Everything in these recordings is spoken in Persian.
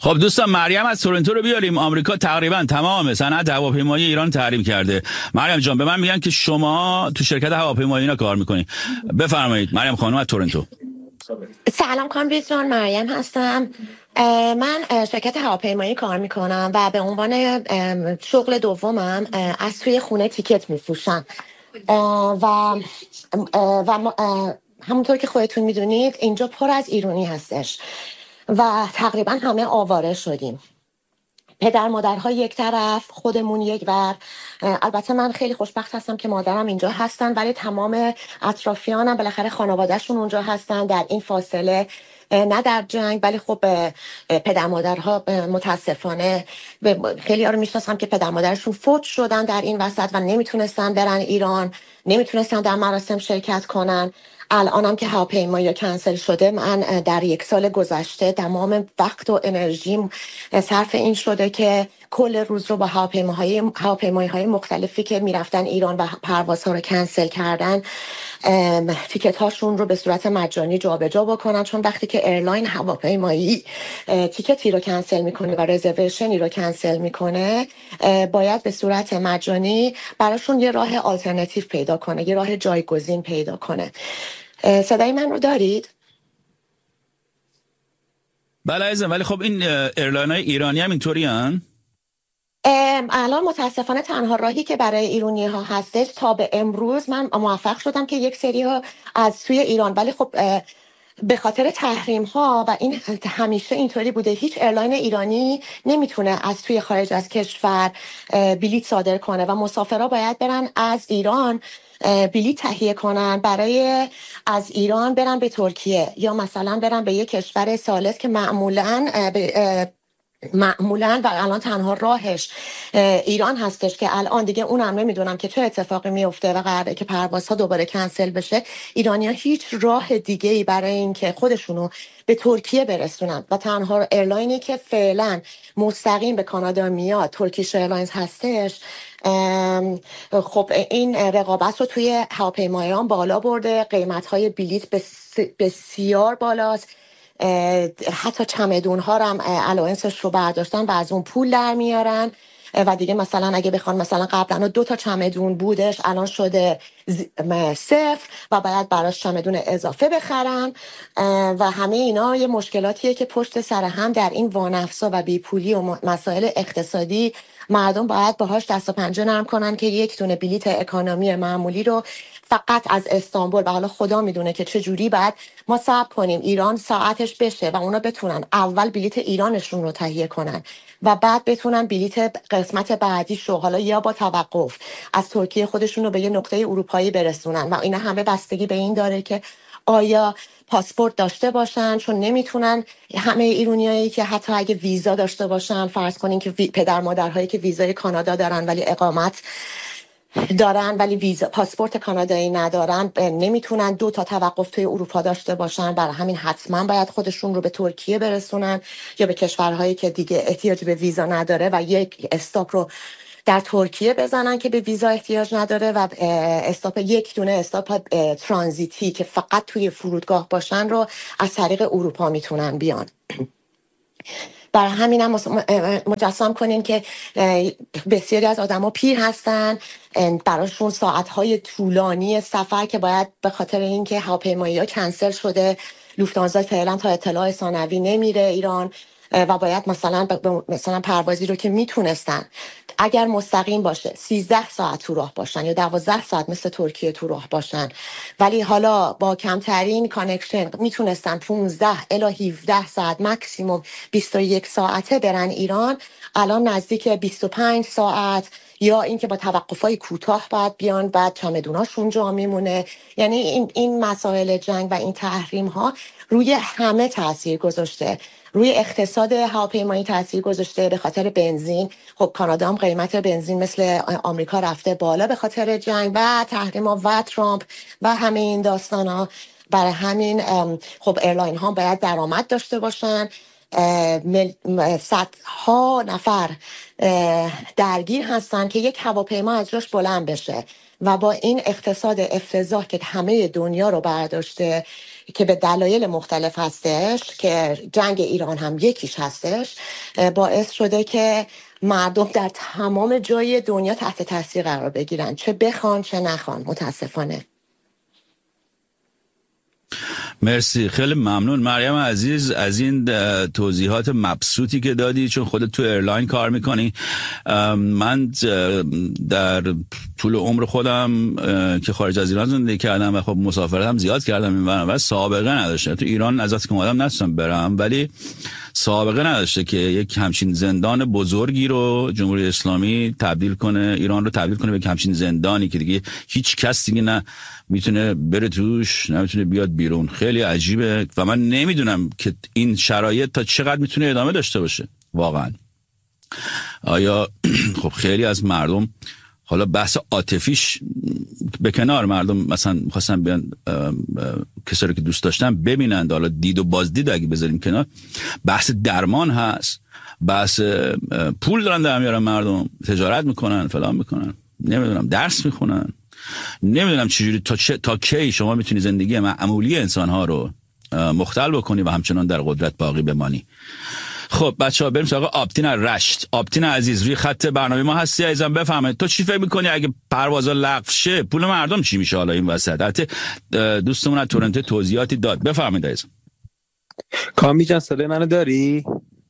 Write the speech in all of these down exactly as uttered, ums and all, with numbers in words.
خب دوستان، مریم از تورنتو رو بیاریم. آمریکا تقریبا تمام صنعت هواپیمایی ایران تحریم کرده. مریم جان، به من میگن که شما تو شرکت هواپیمایی اینا کار میکنین. بفرمایید مریم خانم از تورنتو. سلام کامبیز جان، مریم هستم. من شرکت هواپیمایی کار میکنم و به عنوان شغل دومم از توی خونه تیکت میفروشم و و همونطور که خودتون میدونید اینجا پر از ایرانی هستش و تقریبا همه آواره شدیم. پدر مادرها یک طرف، خودمون یک ور. البته من خیلی خوشبخت هستم که مادرم اینجا هستن، ولی تمام اطرافیانم بالاخره خانوادهشون اونجا هستن در این فاصله، نه در جنگ. ولی خب پدر مادرها متاسفانه خیلی ها رو میشناسم که پدر مادرشون فوت شدن در این وسط و نمیتونستن برن ایران، نمیتونستن در مراسم شرکت کنن. الانم که هواپیمایی کنسل شده، من در یک سال گذشته تمام وقت و انرژیم صرف این شده که کل روز رو با هواپیماهای هواپیمایی‌های مختلفی که میرفتن ایران و پروازها رو کنسل کردن، تیکت هاشون رو به صورت مجانی جابجا بکنن. چون وقتی که ایرلاین هواپیمایی تیکتی رو کنسل میکنه و رزرویشنی رو کنسل میکنه، باید به صورت مجانی براشون یه راه آلترناتیو پیدا کنه، یه راه جایگزین پیدا کنه. صدای من رو دارید؟ بله عزیزم. ولی خب این ایرلاین های ایرانی هم اینطوری هن؟ الان متاسفانه تنها راهی که برای ایرانی ها هستش تا به امروز من موفق شدم که یک سری ها از توی ایران، ولی خب به خاطر تحریم ها و این همیشه اینطوری بوده، هیچ ایرلاین ایرانی نمیتونه از توی خارج از کشور بلیط صادر کنه و مسافرها باید برن از ایران بلیط تهیه کنن برای از ایران برن به ترکیه یا مثلا برن به یک کشور ثالث که معمولاً معمولاً و الان تنها راهش ایران هستش که الان دیگه اونم نمیدونم که چه اتفاقی میفته و قراره که پروازها دوباره کنسل بشه. ایرانی‌ها هیچ راه دیگه‌ای برای این که خودشونو به ترکیه برسونن و تنها ایرلاینی که فعلا مستقیم به کانادا میاد ترکیش ایرلاینز هستش. خب این رقابت رو توی هواپیماییان بالا برده، قیمت‌های بلیط بسیار بالاست، حتی چمدون ها هم الاوئنسش رو برداشتن و از اون پول در میارن و دیگه مثلا اگه بخوان مثلا قبلا دو تا چمدون بودش الان شده صفر و باید براش چمدون اضافه بخرن و همه اینا یه مشکلاتیه که پشت سر هم در این وانفسا و بیپولی و مسائل اقتصادی مردم باید باهاش دست و پنجه نرم کنن که یک دونه بلیت اکانومی معمولی رو فقط از استانبول، و حالا خدا میدونه که چه جوری بعد ما صبر کنیم ایران ساعتش بشه و اونا بتونن اول بلیت ایرانشون رو تهیه کنن و بعد بتونن بلیت قسمت بعدیش رو حالا یا با توقف از ترکیه خودشون رو به یه نقطه اروپایی برسونن. و اینا همه بستگی به این داره که آیا پاسپورت داشته باشن، چون نمیتونن همه ایرانیایی که حتی اگه ویزا داشته باشن، فرض کنین که پدر مادرهایی که ویزای کانادا دارن ولی اقامت دارن ولی ویزا پاسپورت کانادایی ندارن، نمیتونن دو تا توقف توی اروپا داشته باشن. برای همین حتما باید خودشون رو به ترکیه برسونن یا به کشورهایی که دیگه احتیاج به ویزا نداره و یک استاپ رو در ترکیه بزنن که به ویزا احتیاج نداره و استاپ یک دونه استاپ ترانزیتی که فقط توی فرودگاه باشن رو از طریق اروپا میتونن بیان. برای همین هم مجسم کنین که بسیاری از آدم ها پیر هستن، براشون ساعتهای طولانی سفر که باید به خاطر اینکه هواپیمایی ها کنسل شده، لوفتانزا فعلا تا اطلاع ثانوی نمیره ایران و باید مثلا مثلا پروازی رو که میتونستن اگر مستقیم باشه سیزده ساعت تو راه باشن یا دوازده ساعت مثل ترکیه تو راه باشن، ولی حالا با کمترین کانکشن میتونستن پانزده الی هفده ساعت مکسیموم بیست و یک ساعته برن ایران، الان نزدیک بیست و پنج ساعت یا اینکه با توقفای کوتاه باید بیان بعد چمدوناشون جا میمونه. یعنی این این مسائل جنگ و این تحریم ها روی همه تاثیر گذاشته، روی اقتصاد هواپیمایی تاثیر گذاشته به خاطر بنزین. خب کانادا هم قیمت بنزین مثل آمریکا رفته بالا به خاطر جنگ و تحریما و ترامپ و همه این داستان ها. برای همین خب ایرلاین ها باید درآمد داشته باشن. صدها نفر درگیر هستن که یک هواپیما از جاش بلند بشه و با این اقتصاد افتضاح که همه دنیا رو برداشته که به دلایل مختلف هستش که جنگ ایران هم یکیش هستش، باعث شده که مردم در تمام جای دنیا تحت تاثیر قرار بگیرن، چه بخوان چه نخوان. متاسفانه. مرسی، خیلی ممنون مریم عزیز از این توضیحات مبسوطی که دادی، چون خودت تو ایرلاین کار میکنی. من در طول عمر خودم که خارج از ایران زندگی کردم و خب مسافرت هم زیاد کردم این و سابقه نداشتم. تو ایران از وقتی که اومدم نتونستم برم، ولی سابقه نداشته که یک همچین زندان بزرگی رو جمهوری اسلامی تبدیل کنه، ایران رو تبدیل کنه به یک همچین زندانی که دیگه هیچ کس دیگه نه میتونه بره توش، نمیتونه بیاد بیرون. خیلی عجیبه و من نمیدونم که این شرایط تا چقدر میتونه ادامه داشته باشه واقعا. آیا خب خیلی از مردم، حالا بحث عاطفیش به کنار، مردم مثلا می‌خواستن بیان کسایی که دوست داشتن ببینن، حالا دید و بازدید اگه بذاریم کنار، بحث درمان هست، بحث پول دارن در میارن، مردم تجارت میکنن، فلان میکنن، نمیدونم درس میخونن، نمیدونم چجوری تا چه تا کی شما میتونی زندگی معمولی انسان‌ها رو مختل بکنی و همچنان در قدرت باقی بمانی. خب بچه‌ها بریم سراغ آبتین رشت. آبتین عزیز روی خط برنامه ما هستی عزیزم، بفهمید تو چی فکر می‌کنی اگه پروازا لغو شه پول مردم چی میشه حالا این وسط؟ البته دوستمون از تورنتو توضیحاتی داد، بفهمید عزیزم. کامی جان صدای منو داری؟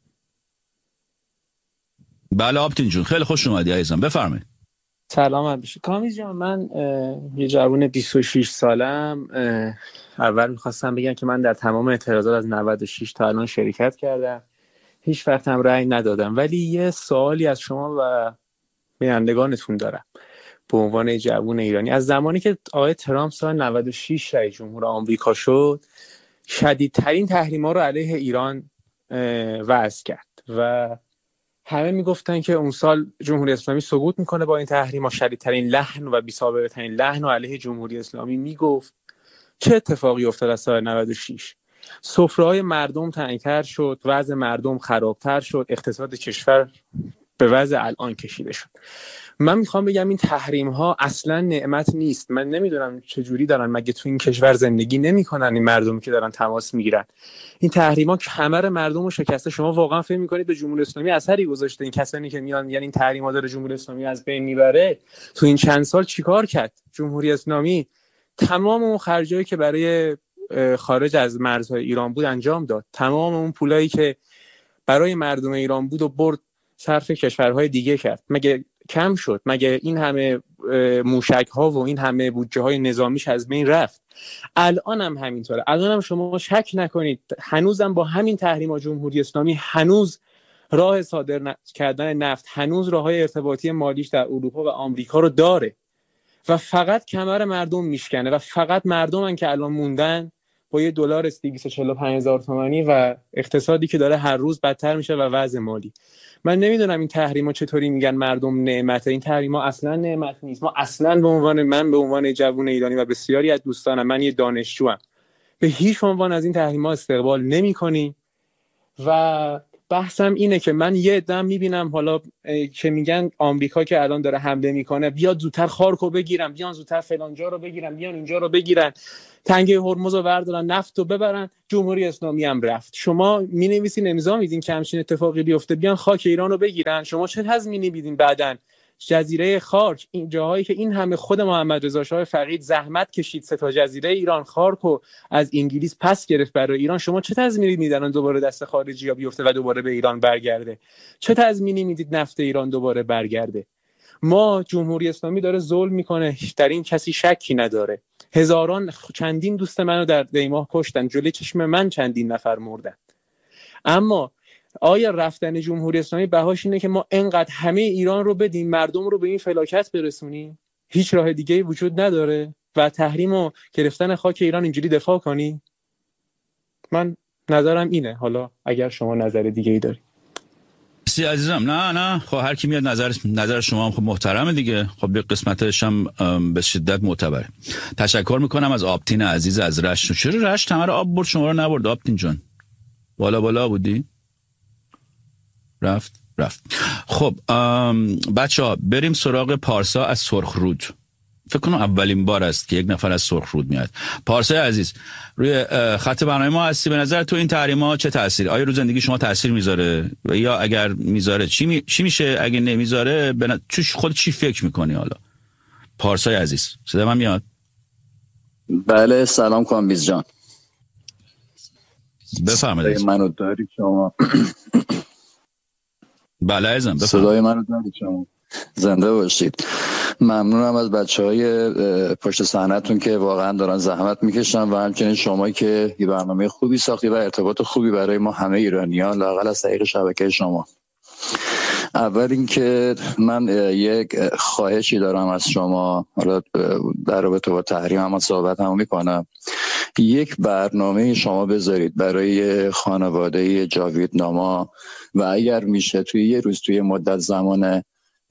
بله آبتین جون، خیلی خوش اومدی عزیزم، بفرمایید. سلام بشه کامی جان. من یه جوون بیست و شش سالم. اول می‌خواستم بگم که من در تمام اعتراضات از نود و شش تا الان شرکت کردم، هیچ وقت هم رأی ندادم، ولی یه سوالی از شما و بینندگانتون دارم به عنوان جوون ایرانی. از زمانی که آقای ترامپ سال نود و شش رئیس جمهور آمریکا شد، شدیدترین تحریم‌ها رو علیه ایران وضع کرد و همه میگفتن که اون سال جمهوری اسلامی سقوط میکنه با این تحریم‌ها. شدیدترین لحن و بی‌سابقه‌ترین لحن علیه جمهوری اسلامی میگفت. چه اتفاقی افتاد از سال نود و شش؟ سفره‌های مردم تنگ‌تر شد، وضع مردم خرابتر شد، اقتصاد کشور به وضع الان کشیده شد. من میخوام بگم این تحریم‌ها اصلا نعمت نیست. من نمیدونم چجوری دارن، مگه تو این کشور زندگی نمی‌کنن این مردمی که دارن تماس میگیرن؟ این تحریم‌ها کمر مردم رو شکسته. شما واقعا فکر می‌کنید به جمهوری اسلامی اثری گذاشته این کسانی که میان یعنی این تحریم‌ها داره جمهوری اسلامی از بین میبره؟ تو این چند سال چیکار کرد جمهوری اسلامی؟ تمام اون خرجایی که برای خارج از مرزهای ایران بود انجام داد. تمام اون پولایی که برای مردم ایران بود و برد صرف کشورهای دیگه کرد. مگه کم شد؟ مگه این همه موشک‌ها و این همه بودجه‌های نظامیش از بین رفت؟ الان هم همینطوره. الان هم شما شک نکنید هنوزم با همین تحریم‌ها جمهوری اسلامی هنوز راه صادر کردن نفت، هنوز راه‌های ارتباطی مالیش در اروپا و آمریکا رو داره و فقط کمر مردم میشکنه و فقط مردمن که الان موندن با یه دلار دویست و چهل و پنج هزار تومانی و اقتصادی که داره هر روز بدتر میشه و وضع مالی. من نمیدونم این تحریما چطوری میگن مردم نعمته. این تحریما اصلا نعمت نیست. ما اصلا به عنوان من به عنوان جوون ایرانی و بسیاری از دوستانم، من یه دانشجوام، به هیچ عنوان از این تحریما استقبال نمی‌کنیم و بحثم اینه که من یه عده‌ام میبینم حالا که میگن آمریکا که الان داره حمله میکنه بیاد زودتر خارکو بگیرن، بیان زودتر فلانجا رو بگیرن، بیان اینجا رو بگیرن، تنگه هرمز رو بردارن، نفت رو ببرن. جمهوری اسلامی هم رفت. شما مینویسین امضا میدین که همچین اتفاقی بیفته، بیان خاک ایران رو بگیرن. شما چه تضمینی میدین بعدن جزیره خارک، این جاهایی که این همه خود محمد رضا شاه فقید زحمت کشید سه تا جزیره ایران خارکو از انگلیس پس گرفت برای ایران، شما چه تضمینی میدن دوباره دست خارجی‌ها بیفته و دوباره به ایران برگرده؟ چه تضمینی میدید نفت ایران دوباره برگرده؟ ما جمهوری اسلامی داره ظلم میکنه، در این کسی شکی نداره. هزاران چندین دوست منو در دیماه کشتن، جلوی چشم من چندین نفر مردن. اما آیا رفتن جمهوری اسلامی بهاش اینه که ما انقدر همه ایران رو بدیم مردم رو به این فلاکت برسونیم؟ هیچ راه دیگه‌ای وجود نداره و تحریم و گرفتن خاک ایران اینجوری دفاع کنی؟ من نظرم اینه. حالا اگر شما نظر دیگه‌ای داری. سی عزیزم. نه نه خب هر کی میاد نظر نظر شما هم خب محترمه دیگه. خب به قسمتش هم به شدت معتبره. تشکر میکنم از آبتین عزیز از رشت. چرا رشت همه رو آب برد شما رو نبرد آبتین جان؟ بالا بالا بودی؟ رفت رفت. خب بچه ها بریم سراغ پارسا از سرخرود. فکر کنم اولین بار است که یک نفر از سرخرود میاد. پارسای عزیز روی خط برنامه ما هستی. به نظر تو این تحریم‌ها چه تأثیری آیا رو زندگی شما تأثیر میذاره و یا اگر میذاره چی می... چی میشه؟ اگه نمیذاره بنا... تو خود چی فکر میکنی؟ حالا پارسای عزیز صدا من میاد؟ بله سلام کامبیز جان، بفرمایید. منو داری شما؟ بله عزیزم بفرمایید. صدای منو داری شما؟ زنده باشید. ممنونم از بچهای پشت صحنه‌تون که واقعا دارن زحمت میکشن و همچنین شما که یه برنامه خوبی ساختی و ارتباط خوبی برای ما همه ایرانیان لااقل از طریق شبکه شما. اول اینکه من یک خواهشی دارم از شما، حالا در رابطه با تحریم هم صحبت هم میکنم. یک برنامه شما بذارید برای خانواده جاوید ناما و اگر میشه توی یه روز توی مدت زمان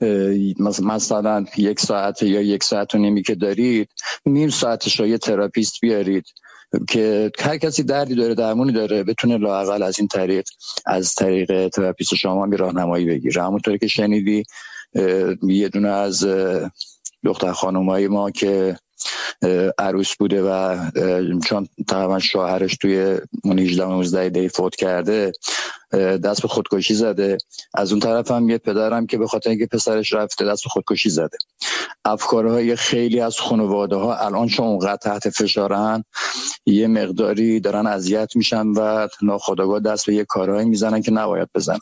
مثلا یک ساعت یا یک ساعت و نیمی که دارید، نیم ساعتش رو یه تراپیست بیارید که هر کسی دردی داره درمونی داره بتونه لااقل از این طریق از طریق تراپیست شما می راهنمایی بگیره. همونطوری که شنیدی یه دونه از دختر خانمای ما که عروس بوده و چون تقریبا شوهرش توی اون هجده نوزده دی فوت کرده دست به خودکشی زده. از اون طرف هم یه پدرم که به خاطر اینکه پسرش رفته دست به خودکشی زده. افکارهای خیلی از خانواده ها الان چون اونقدر تحت فشارن یه مقداری دارن اذیت میشن و ناخودآگاه دست به یه کارهایی میزنن که نباید بزنن.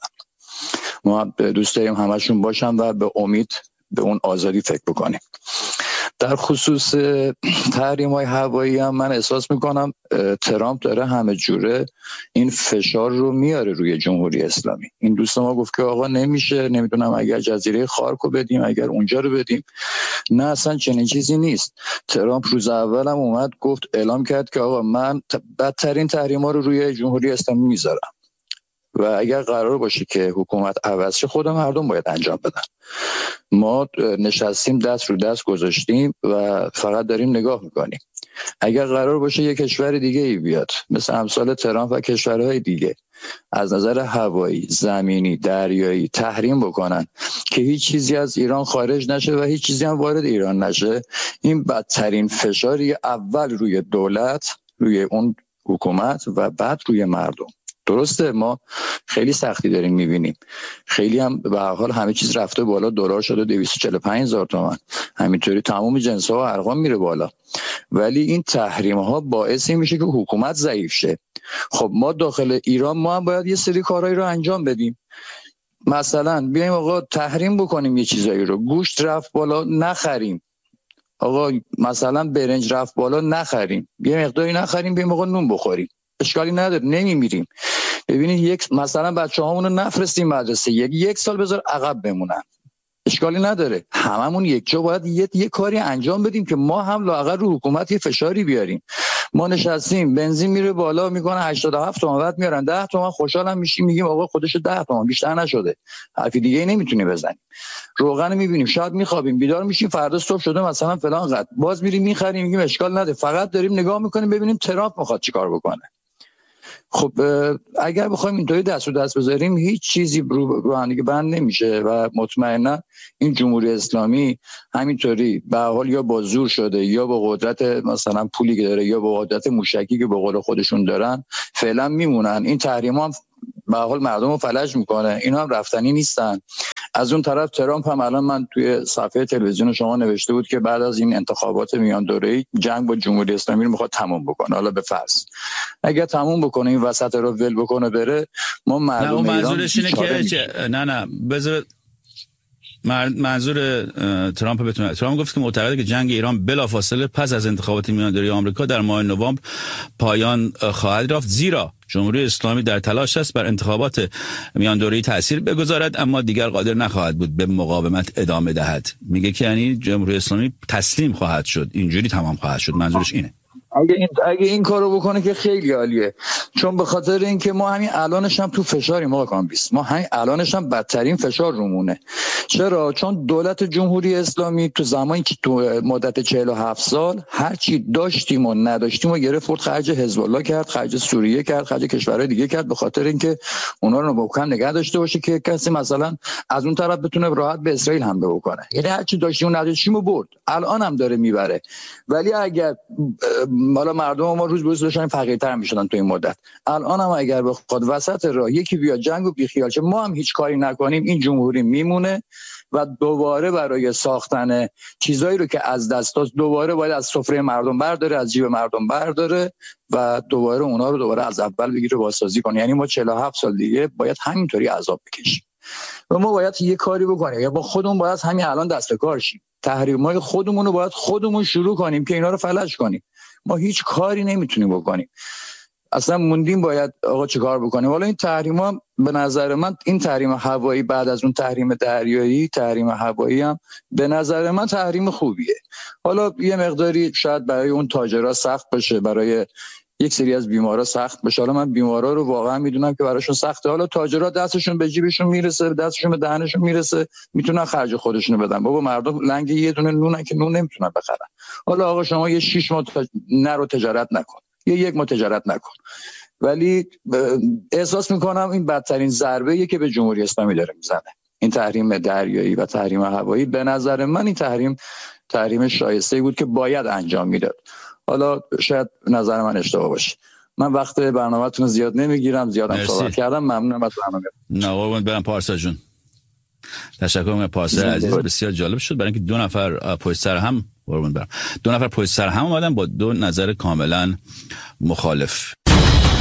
ما دوست داریم همشون باشن و به امید به اون آزادی فکر بکنیم. در خصوص تحریم‌های هوایی هم من احساس میکنم ترامپ داره همه جوره این فشار رو میاره روی جمهوری اسلامی. این دوست ما گفت که آقا نمیشه، نمیدونم اگر جزیره خارکو بدیم، اگر اونجا رو بدیم. نه اصلا چنین چیزی نیست. ترامپ روز اول هم اومد گفت اعلام کرد که آقا من بدترین تحریم‌ها رو روی جمهوری اسلامی میذارم و اگر قرار باشه که حکومت عوض شه خود مردم باید انجام بدن. ما نشستیم دست رو دست گذاشتیم و فقط داریم نگاه میکنیم. اگر قرار باشه یک کشور دیگه ای بیاد مثل امثال ترامپ و کشورهای دیگه از نظر هوایی، زمینی، دریایی تحریم بکنن که هیچ چیزی از ایران خارج نشه و هیچ چیزی هم وارد ایران نشه، این بدترین فشاری اول روی دولت، روی اون حکومت و بعد روی مردم. درسته ما خیلی سختی داریم میبینیم، خیلی هم به هر حال همه چیز رفته بالا، دلار شده دویست و چهل و پنج هزار تومان، همینطوری تمام جنس ها و ارقام میره بالا، ولی این تحریم ها باعث میشه که حکومت ضعیف شه. خب ما داخل ایران ما هم باید یه سری کارهایی رو انجام بدیم. مثلا بیایم آقا تحریم بکنیم یه چیزایی رو، گوشت رفت بالا نخریم، آقا مثلا برنج رفت بالا نخریم، یه مقداری نخریم، بیایم آقا نون بخوریم، اشکالی نداره، نمیمیریم. ببینید یک مثلا بچه‌هامون رو نفرستیم مدرسه، یک یک سال بذار عقب بمونن، اشکالی نداره. هممون یک جا باید یه, یه کاری انجام بدیم که ما هم لااقل رو حکومت یه فشاری بیاریم. ما نشستیم بنزین میره بالا میکنه هشتاد و هفت تومن، بعد میارن ده تومن، خوشحالم میشیم میگیم آقا خودشو ده تومن، بیشتر نشده، حرفی دیگه ای نمیتونی بزنیم. روغن میبینیم شاید میخوابیم بیدار میشیم فردا صبح شده مثلا فلان قد، باز میریم میخریم میگیم اشکال نداره، فقط داریم نگاه میکنیم ببینیم ترامپ میخواد چیکار بکنه. خب اگر بخوایم اینطوری دست رو دست بذاریم هیچ چیزی رو, رو هم دیگه بند نمیشه و مطمئنا این جمهوری اسلامی همینطوری به حال یا با زور شده یا با قدرت مثلا پولی که داره یا با قدرت موشکی که به قول خودشون دارن فعلا میمونن. این تحریما هم به حال مردم رو فلج میکنه، اینا هم رفتنی نیستن. از اون طرف ترامپ هم الان من توی صفحه تلویزیون شما نوشته بود که بعد از این انتخابات میان دوره‌ای جنگ با جمهوری اسلامی رو میخواد تموم بکنه. حالا به فرض اگر تموم بکنه این وسط رو ول بکنه بره، ما مردم ایران منظورش اینه که نه نه بذار منظور ترامپ بتونه. ترامپ گفت که معتقده که جنگ ایران بلافاصله پس از انتخابات میان‌دوره آمریکا در ماه نوامبر پایان خواهد یافت، زیرا جمهوری اسلامی در تلاش است بر انتخابات میان‌دوره‌ای تأثیر بگذارد اما دیگر قادر نخواهد بود به مقاومت ادامه دهد. میگه که یعنی جمهوری اسلامی تسلیم خواهد شد، اینجوری تمام خواهد شد. منظورش اینه. اگه این اگه این کارو بکنه که خیلی عالیه، چون به خاطر اینکه ما همین الانش هم تو فشاریم آقا کامبیس، ما همین الانش هم بدترین فشار رومونه. چرا؟ چون دولت جمهوری اسلامی تو زمانی که تو مدت چهل و هفت سال هر چی داشتیم و نداشتیم و گرفت خرج حزب الله کرد، خرج سوریه کرد، خرج کشورهای دیگه کرد، به خاطر اینکه اونا رو محکم نگه داشته باشه که کسی مثلا از اون طرف بتونه راحت به اسرائیل حمله بکنه. یعنی هر چی داشتیم و نداشتیم برد، الان هم داره میبره. ولی اگر حالا مردم ما روز به روز داشتن فقیرتر میشدن تو این مدت، الان هم اگر بخواد وسط راه یکی بیاد جنگو بیخیال شه، ما هم هیچ کاری نکنیم، این جمهوری میمونه و دوباره برای ساختن چیزایی رو که از دست داد دوباره باید از سفره مردم برداره، از جیب مردم برداره و دوباره اونا رو دوباره از اول بگیره بازسازی کنه. یعنی ما چهل و هفت سال دیگه باید همینطوری عذاب بکشیم و ما باید یه کاری بکنیم، یا با خودمون باید همین الان دست به کار شیم، تحریم‌های خودمون رو باید خودمون شروع کنیم که اینا رو فلج کنیم. ما هیچ کاری نمیتونیم بکنیم، اصلا موندیم باید آقا چه کار بکنیم. حالا این تحریم ها به نظر من، این تحریم هوایی بعد از اون تحریم دریایی، تحریم هوایی هم به نظر من تحریم خوبیه. حالا یه مقداری شاید برای اون تاجرها سخت بشه، برای یک سری از بیمارا سخت بشه. حالا من بیمارا رو واقعا میدونم که براشون سخته. حالا تاجرها دستشون به جیبشون میرسه، دستشون به دهنشون میرسه، میتونن خرج خودشونو بدن. بابا مردم لنگ یه دونه نونن که نون نمیتونن بخرن. حالا آقا شما یه شش ماه تاج... نرو تجارت نکن، یه یک ماه تجارت نکن. ولی احساس میکنم این بدترین ضربه‌ایه که به جمهوری اسلامی داره میزنه، این تحریم دریایی و تحریم هوایی. به نظر من این تحریم تحریم شایسته‌ای بود که باید انجام میداد. حالا شاید نظر من اشتباه باشه. من وقت برنامه‌تون زیاد نمیگیرم، زیادم صحبت کردم. ممنونم از برنامه. نه قربونت برم پارسا جون. تشکر می‌کنم پارسا عزیز، بسیار جالب شد برای اینکه دو نفر پشت سر هم قربون برم دو نفر پشت سر هم اومدن با دو نظر کاملا مخالف.